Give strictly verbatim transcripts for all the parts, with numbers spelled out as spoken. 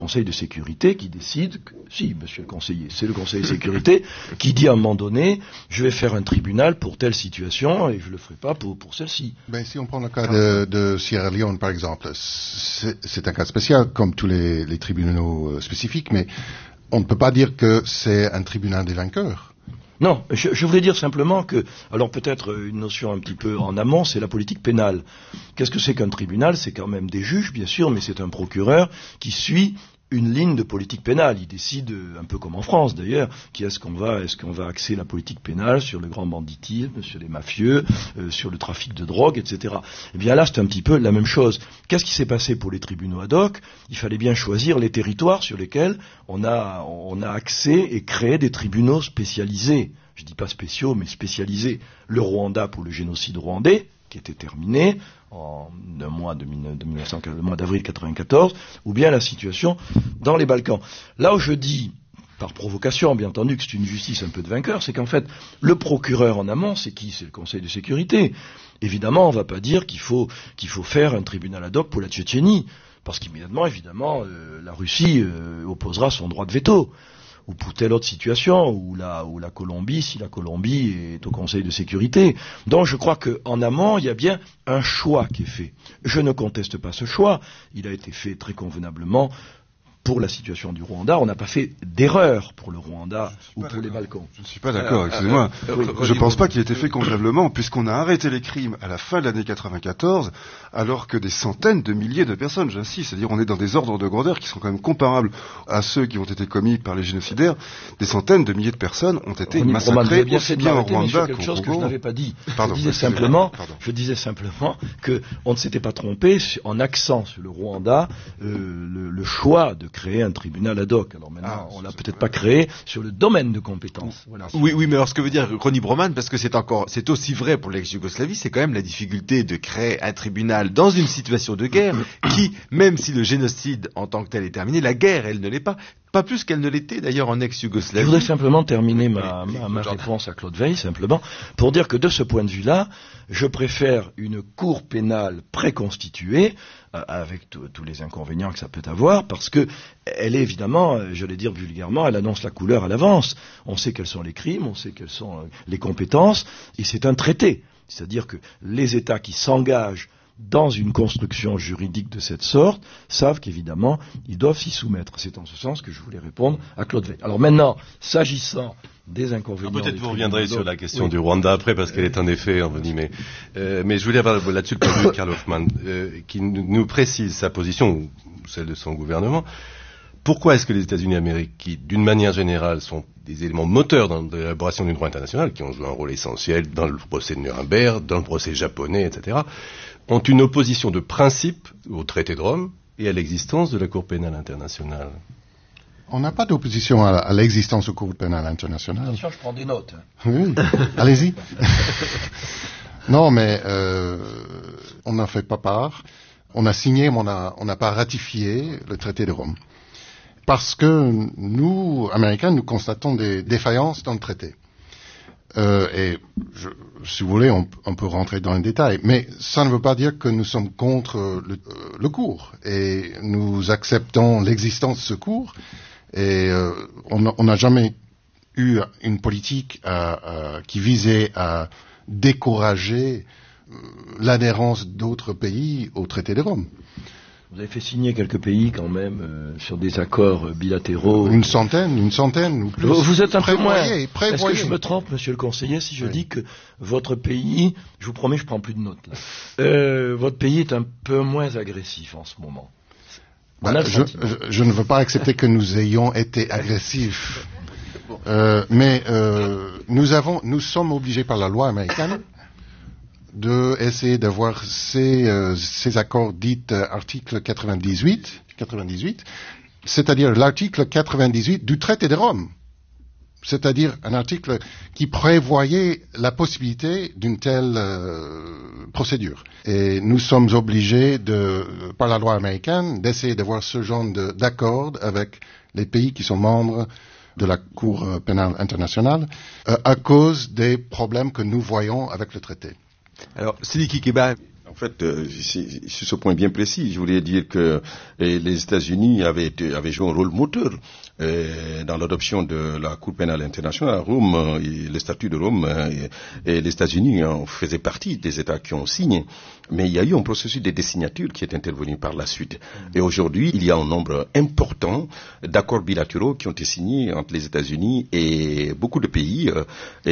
Conseil de sécurité qui décide, que, si, monsieur le conseiller, c'est le Conseil de sécurité qui dit à un moment donné, je vais faire un tribunal pour telle situation et je ne le ferai pas pour, pour celle-ci. Ben, si on prend le cas de, de Sierra Leone, par exemple, c'est, c'est un cas spécial, comme tous les, les tribunaux euh, spécifiques, mais on ne peut pas dire que c'est un tribunal des vainqueurs. Non, je, je voulais dire simplement que, alors peut-être une notion un petit peu en amont, c'est la politique pénale. Qu'est-ce que c'est qu'un tribunal? C'est quand même des juges, bien sûr, mais c'est un procureur qui suit une ligne de politique pénale. Il décide, un peu comme en France d'ailleurs, qui est-ce qu'on va, est-ce qu'on va axer la politique pénale sur le grand banditisme, sur les mafieux, euh, sur le trafic de drogue, et cetera. Eh bien là, c'est un petit peu la même chose. Qu'est-ce qui s'est passé pour les tribunaux ad hoc? Il fallait bien choisir les territoires sur lesquels on a, on a axé et créé des tribunaux spécialisés. Je dis pas spéciaux, mais spécialisés. Le Rwanda pour le génocide rwandais, qui était terminé en un mois de, de mille neuf cents, le mois d'avril quatre-vingt-quatorze, ou bien la situation dans les Balkans. Là où je dis, par provocation, bien entendu, que c'est une justice un peu de vainqueur, c'est qu'en fait, le procureur en amont, c'est qui? C'est le Conseil de sécurité. Évidemment, on ne va pas dire qu'il faut, qu'il faut faire un tribunal ad hoc pour la Tchétchénie, parce qu'immédiatement, évidemment, euh, la Russie euh, opposera son droit de veto. Ou pour telle autre situation, ou la, ou la Colombie, si la Colombie est au Conseil de sécurité. Donc je crois qu'en amont, il y a bien un choix qui est fait. Je ne conteste pas ce choix, il a été fait très convenablement pour la situation du Rwanda. On n'a pas fait d'erreur pour le Rwanda ou pour les Balkans. Je ne suis pas d'accord, excusez-moi. Euh, euh, je ne pense pas qu'il ait été fait convenablement, puisqu'on a arrêté les crimes à la fin de l'année quatre-vingt-quatorze, alors que des centaines de milliers de personnes, j'insiste, c'est-à-dire on est dans des ordres de grandeur qui sont quand même comparables à ceux qui ont été commis par les génocidaires. Des centaines de milliers de personnes ont été Ronnie massacrées, bien aussi bien au Rwanda quelque qu'au chose Congo. Que je n'avais pas dit. Pardon, je disais simplement, pardon. je disais simplement que on ne s'était pas trompé en accent sur le Rwanda euh, le, le choix de créer un tribunal ad hoc. Alors maintenant, ah, on l'a peut-être pas créé sur le domaine de compétence. Voilà. Oui, oui, mais alors ce que veut dire Ronnie Broman, parce que c'est encore, c'est aussi vrai pour l'ex-Yougoslavie, c'est quand même la difficulté de créer un tribunal dans une situation de guerre qui, même si le génocide en tant que tel est terminé, la guerre, elle ne l'est pas. Pas plus qu'elle ne l'était d'ailleurs en ex-Yougoslavie. Je voudrais simplement terminer ma, ma, ma réponse à Claude Veil, simplement, pour dire que de ce point de vue-là, je préfère une cour pénale préconstituée, euh, avec tous les inconvénients que ça peut avoir, parce que elle est évidemment, je vais dire vulgairement, elle annonce la couleur à l'avance. On sait quels sont les crimes, on sait quelles sont euh, les compétences, et c'est un traité. C'est-à-dire que les États qui s'engagent dans une construction juridique de cette sorte, savent qu'évidemment, ils doivent s'y soumettre. C'est en ce sens que je voulais répondre à Claude Veil. Alors maintenant, s'agissant des inconvénients... Ah, peut-être vous reviendrez sur la question oui. du Rwanda après, parce qu'elle est en effet envenimée. Euh, mais je voulais avoir là-dessus le point de vue de Karl Hoffmann, euh, qui nous précise sa position, ou celle de son gouvernement. Pourquoi est-ce que les États-Unis d'Amérique, qui d'une manière générale sont des éléments moteurs dans l'élaboration du droit international, qui ont joué un rôle essentiel dans le procès de Nuremberg, dans le procès japonais, et cetera, ont une opposition de principe au traité de Rome et à l'existence de la Cour pénale internationale? On n'a pas d'opposition à, à l'existence de la Cour pénale internationale. Attention, je prends des notes. Oui, allez-y. Non, mais euh, on n'en fait pas part. On a signé, mais on n'a pas ratifié le traité de Rome. Parce que nous, Américains, nous constatons des défaillances dans le traité. Euh, et je, si vous voulez, on, on peut rentrer dans les détails, mais ça ne veut pas dire que nous sommes contre le, le cours et nous acceptons l'existence de ce cours. Et euh, on n'a jamais eu une politique euh, euh, qui visait à décourager euh, l'adhérence d'autres pays au traité de Rome. Vous avez fait signer quelques pays quand même euh, sur des accords euh, bilatéraux. Une centaine, une centaine ou plus. Vous, vous êtes un peu moins. Prévoyez. Est-ce que je me trompe, monsieur le conseiller, si je oui. dis que votre pays, je vous promets, je prends plus de notes là. Euh, votre pays est un peu moins agressif en ce moment. Bah, je, je, je ne veux pas accepter que nous ayons été agressifs, euh, mais euh, nous avons, nous sommes obligés par la loi américaine de essayer d'avoir ces, euh, ces accords dits euh, article quatre-vingt-dix-huit, quatre-vingt-dix-huit, c'est-à-dire l'article quatre-vingt-dix-huit du traité de Rome, c'est-à-dire un article qui prévoyait la possibilité d'une telle euh, procédure. Et nous sommes obligés, de, par la loi américaine, d'essayer d'avoir ce genre de, d'accord avec les pays qui sont membres de la Cour pénale internationale euh, à cause des problèmes que nous voyons avec le traité. Alors, Sidiki Keba, En fait, euh, sur ce point bien précis, je voulais dire que eh, les États-Unis avaient, été, avaient joué un rôle moteur eh, dans l'adoption de la Cour pénale internationale à Rome, euh, et le statut de Rome, euh, et, et les États-Unis euh, faisaient partie des États qui ont signé. Mais il y a eu un processus de désignature qui est intervenu par la suite. Et aujourd'hui, il y a un nombre important d'accords bilatéraux qui ont été signés entre les États-Unis et beaucoup de pays, euh,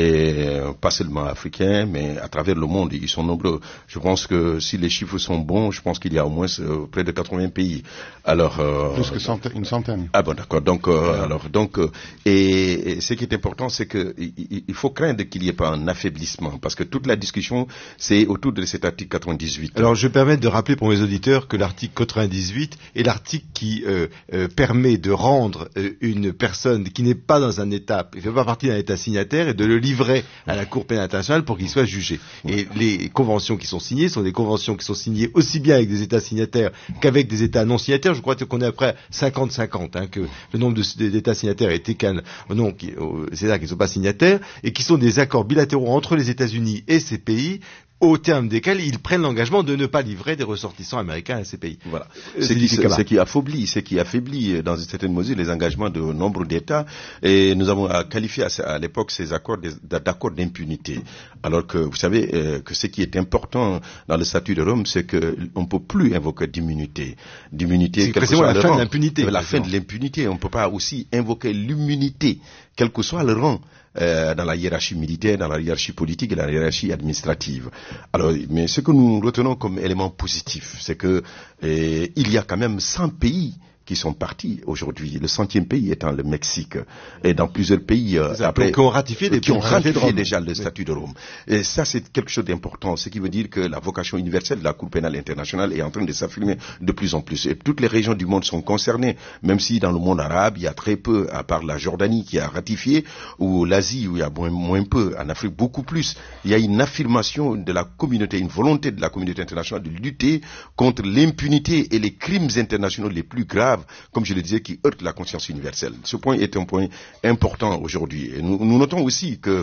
et pas seulement africains, mais à travers le monde. Ils sont nombreux. Je pense que si les chiffres sont bons, je pense qu'il y a au moins euh, près de quatre-vingts pays. Alors euh, plus que centaine, une centaine. Ah bon, d'accord. Donc, euh, alors, donc, euh, et, et ce qui est important, c'est que il, il faut craindre qu'il n'y ait pas un affaiblissement, parce que toute la discussion, c'est autour de cet article quatre-vingt-dix-huit. Alors, je vais permettre de rappeler pour mes auditeurs que l'article quatre-vingt-dix-huit est l'article qui euh, euh, permet de rendre euh, une personne qui n'est pas dans un État, qui ne fait pas partie d'un État signataire, et de le livrer à la Cour pénale internationale pour qu'il soit jugé. Et les conventions qui sont signées sont des conventions qui sont signées aussi bien avec des États signataires qu'avec des États non signataires. Je crois qu'on est à peu près cinquante cinquante, hein, que le nombre d'États signataires est égal au nombre des États qui ne sont pas signataires, et qui sont des accords bilatéraux entre les États-Unis et ces pays, au terme desquels ils prennent l'engagement de ne pas livrer des ressortissants américains à ces pays. Voilà. Ce qui, ce qui affaiblit, ce qui affaiblit dans une certaine mesure les engagements de nombre d'États. Et nous avons qualifié à, à l'époque ces accords d'accords d'impunité. Alors que vous savez euh, que ce qui est important dans le statut de Rome, c'est qu'on ne peut plus invoquer d'immunité. D'immunité, c'est précisément la fin de l'impunité. La fin de l'impunité. On ne peut pas aussi invoquer l'immunité, quel que soit le rang. Euh, dans la hiérarchie militaire, dans la hiérarchie politique et dans la hiérarchie administrative. Alors, mais ce que nous retenons comme élément positif, c'est que euh, il y a quand même cent pays qui sont partis aujourd'hui, le centième pays étant le Mexique, et dans plusieurs pays euh, après, qui ont ratifié, des qui ont ratifié de déjà le statut de Rome. Et ça, c'est quelque chose d'important, ce qui veut dire que la vocation universelle de la Cour pénale internationale est en train de s'affirmer de plus en plus. Et toutes les régions du monde sont concernées, même si dans le monde arabe, il y a très peu, à part la Jordanie qui a ratifié, ou l'Asie où il y a moins, moins peu, en Afrique beaucoup plus. Il y a une affirmation de la communauté, une volonté de la communauté internationale de lutter contre l'impunité et les crimes internationaux les plus graves, comme je le disais, qui heurte la conscience universelle. Ce point est un point important aujourd'hui. Et nous, nous notons aussi que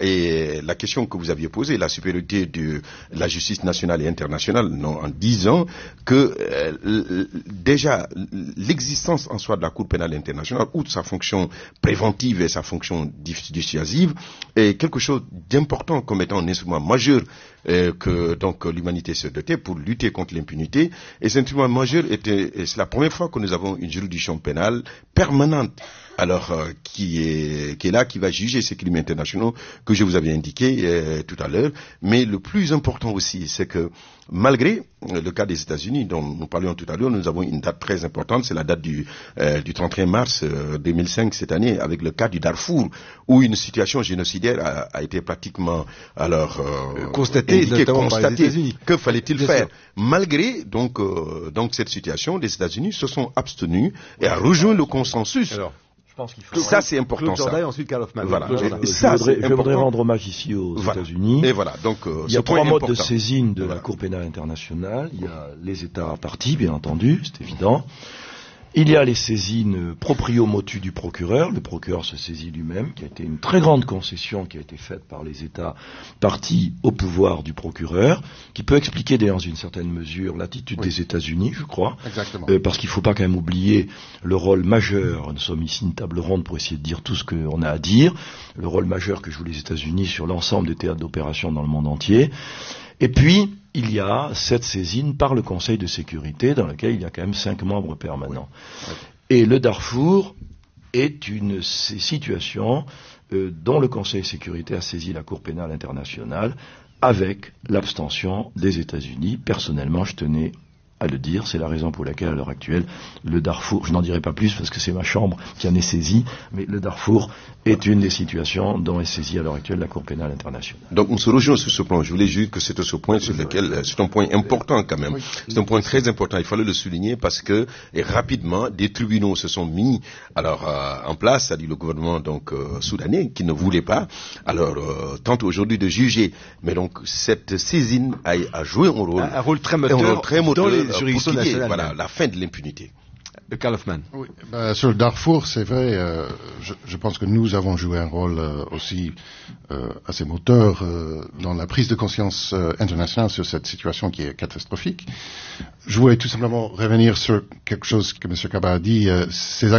et la question que vous aviez posée, la supériorité de la justice nationale et internationale, non, en disant que euh, déjà l'existence en soi de la Cour pénale internationale, outre sa fonction préventive et sa fonction dissuasive, est quelque chose d'important comme étant un instrument majeur euh, que donc l'humanité se dotait pour lutter contre l'impunité. Et cet instrument majeur était, c'est la première fois que nous avons une juridiction pénale permanente, alors euh, qui est qui est là, qui va juger ces crimes internationaux que je vous avais indiqué euh, tout à l'heure. Mais le plus important aussi, c'est que malgré euh, le cas des États-Unis dont nous parlions tout à l'heure, nous avons une date très importante, c'est la date du euh, du trente et un mars euh, deux mille cinq cette année, avec le cas du Darfour, où une situation génocidaire a, a été pratiquement alors euh, constatée, indiquée, notamment constatée. par les États-Unis. Que fallait-il Bien faire? sûr. Malgré donc euh, donc cette situation, les États-Unis se sont abstenus et a rejoint le consensus. Alors, je pense qu'il faut... Ça, c'est important. Claude Jordan, Ça. ensuite Karl Hoffmann. Voilà. Claude Et, Jordan. et ça, je, voudrais, c'est je voudrais important. rendre hommage ici aux Voilà. États-Unis. Et voilà. Donc, euh, il y a ce point trois modes important. de saisine de Voilà. la Cour pénale internationale. Il y a les États partis, bien entendu, c'est évident. Il y a les saisines proprio motu du procureur. Le procureur se saisit lui-même, qui a été une très grande concession qui a été faite par les États partis au pouvoir du procureur, qui peut expliquer dans une certaine mesure l'attitude Oui. des États-Unis, je crois. Exactement. Euh, parce qu'il ne faut pas quand même oublier le rôle majeur, nous sommes ici une table ronde pour essayer de dire tout ce qu'on a à dire, le rôle majeur que jouent les États-Unis sur l'ensemble des théâtres d'opération dans le monde entier. Et puis, il y a cette saisine par le Conseil de sécurité, dans lequel il y a quand même cinq membres permanents. Oui. Et le Darfour est une situation euh, dont le Conseil de sécurité a saisi la Cour pénale internationale avec l'abstention des États-Unis. Personnellement, je tenais à le dire, c'est la raison pour laquelle à l'heure actuelle le Darfour, je n'en dirai pas plus parce que c'est ma chambre qui en est saisie, mais le Darfour est une des situations dont est saisie à l'heure actuelle la Cour pénale internationale. Donc, on se rejoint sur ce point. Je voulais juste que c'est ce point sur lequel, c'est un point important quand même. C'est un point très important. Il fallait le souligner parce que, et rapidement, des tribunaux se sont mis, alors, euh, en place, c'est-à-dire le gouvernement, donc, euh, soudanais, qui ne voulait pas, alors, euh, tente aujourd'hui de juger. Mais donc, cette saisine a, a joué un rôle. Un rôle très moteur, un rôle très moteur dans les euh, juridictions pour qu'il y ait, nationales. voilà, la fin de l'impunité. Karl Hofmann. Oui, bah, sur le Darfour, c'est vrai, euh, je, je pense que nous avons joué un rôle euh, aussi euh, assez moteur euh, dans la prise de conscience euh, internationale sur cette situation qui est catastrophique. Je voulais tout simplement revenir sur quelque chose que M. Kaba a dit. Euh, ces